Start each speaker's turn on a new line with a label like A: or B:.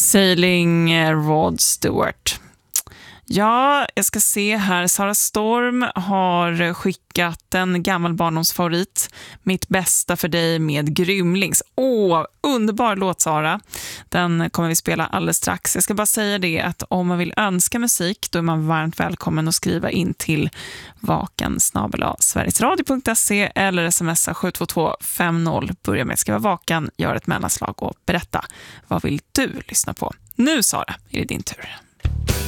A: Sailing Rod Stewart. Ja, jag ska se här. Sara Storm har skickat en gammal barndomsfavorit. Mitt bästa för dig med Grymlings. Underbar låt, Sara. Den kommer vi spela alldeles strax. Jag ska bara säga det att om man vill önska musik, då är man varmt välkommen att skriva in till vaken@sverigesradio.se eller smsa 72250. Börja med att skriva vaken, gör ett mellanslag och berätta. Vad vill du lyssna på? Nu, Sara, är det din tur.